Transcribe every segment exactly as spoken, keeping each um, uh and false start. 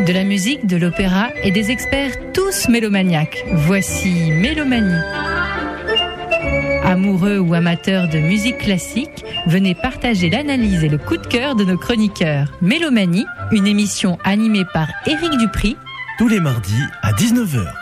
De la musique, de l'opéra et des experts tous mélomaniaques. Voici Mélomanie. Amoureux ou amateurs de musique classique, venez partager l'analyse et le coup de cœur de nos chroniqueurs. Mélomanie, une émission animée par Éric Dupri. Tous les mardis à dix-neuf heures.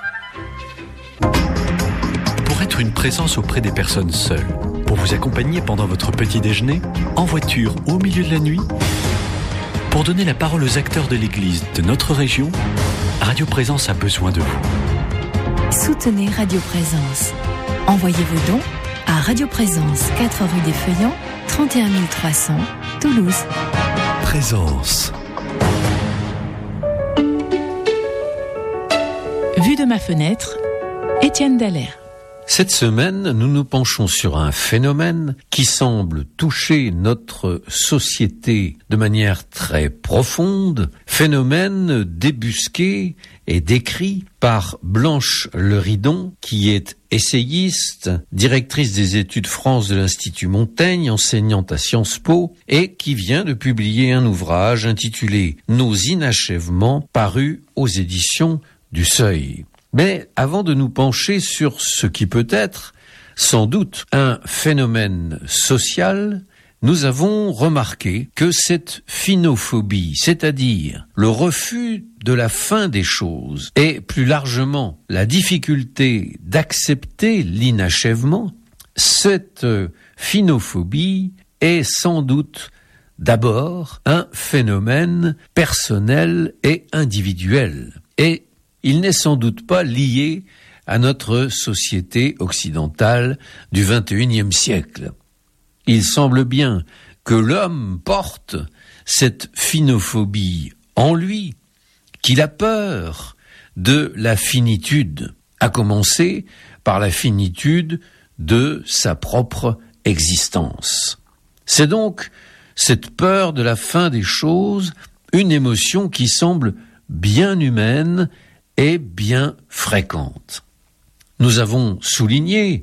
Pour être une présence auprès des personnes seules, pour vous accompagner pendant votre petit déjeuner, en voiture ou au milieu de la nuit, pour donner la parole aux acteurs de l'Église de notre région, Radio Présence a besoin de vous. Soutenez Radio Présence. Envoyez vos dons à Radio Présence, quatre rue des Feuillants, trente et un mille trois cents, Toulouse. Présence. Vue de ma fenêtre, Étienne Dallaire. Cette semaine, nous nous penchons sur un phénomène qui semble toucher notre société de manière très profonde, phénomène débusqué et décrit par Blanche Leridon, qui est essayiste, directrice des études France de l'Institut Montaigne, enseignante à Sciences Po, et qui vient de publier un ouvrage intitulé « Nos inachèvements » paru aux éditions du Seuil. Mais avant de nous pencher sur ce qui peut être, sans doute, un phénomène social, nous avons remarqué que cette phinophobie, c'est-à-dire le refus de la fin des choses et plus largement la difficulté d'accepter l'inachèvement, cette phinophobie est sans doute d'abord un phénomène personnel et individuel. Et il n'est sans doute pas lié à notre société occidentale du vingt et unième siècle. Il semble bien que l'homme porte cette phinophobie en lui, qu'il a peur de la finitude, à commencer par la finitude de sa propre existence. C'est donc cette peur de la fin des choses, une émotion qui semble bien humaine et bien fréquente. Nous avons souligné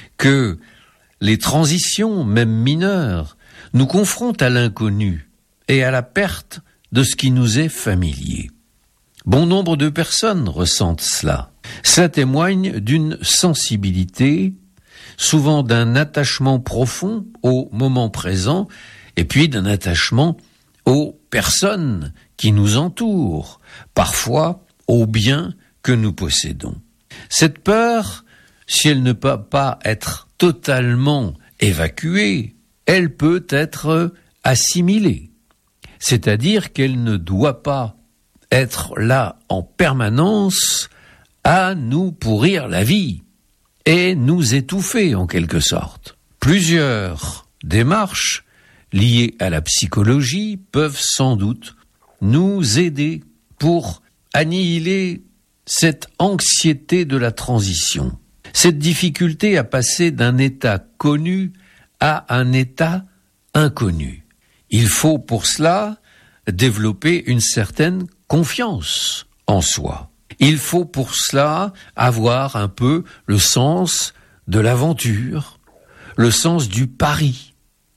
que les transitions, même mineures, nous confrontent à l'inconnu et à la perte de ce qui nous est familier. Bon nombre de personnes ressentent cela. Ça témoigne d'une sensibilité, souvent d'un attachement profond au moment présent, et puis d'un attachement aux personnes qui nous entourent, parfois aux biens que nous possédons. Cette peur, si elle ne peut pas être totalement évacuée, elle peut être assimilée, c'est-à-dire qu'elle ne doit pas être là en permanence à nous pourrir la vie et nous étouffer en quelque sorte. Plusieurs démarches liées à la psychologie peuvent sans doute nous aider pour annihiler cette anxiété de la transition, cette difficulté à passer d'un état connu à un état inconnu. Il faut pour cela développer une certaine confiance en soi. Il faut pour cela avoir un peu le sens de l'aventure, le sens du pari.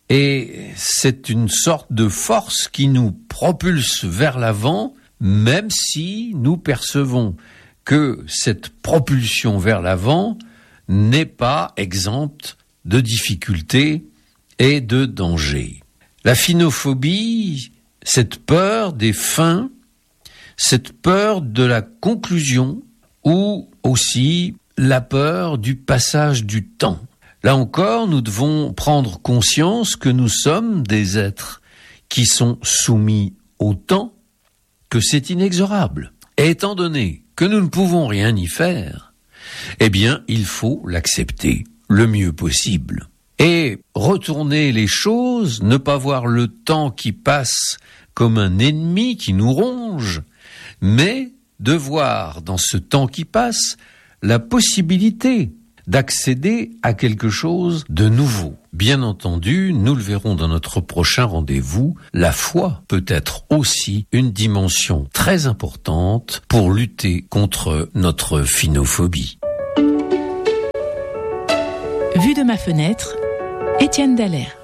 Et c'est une sorte de force qui nous propulse vers l'avant, même si nous percevons que cette propulsion vers l'avant n'est pas exempte de difficultés et de dangers. La phinophobie, cette peur des fins, cette peur de la conclusion, ou aussi la peur du passage du temps. Là encore, nous devons prendre conscience que nous sommes des êtres qui sont soumis au temps, que c'est inexorable. Et étant donné que nous ne pouvons rien y faire, eh bien, il faut l'accepter le mieux possible. Et retourner les choses, ne pas voir le temps qui passe comme un ennemi qui nous ronge, mais de voir dans ce temps qui passe la possibilité d'accéder à quelque chose de nouveau. Bien entendu, nous le verrons dans notre prochain rendez-vous, la foi peut être aussi une dimension très importante pour lutter contre notre phinophobie. Vue de ma fenêtre, Étienne Dallaire.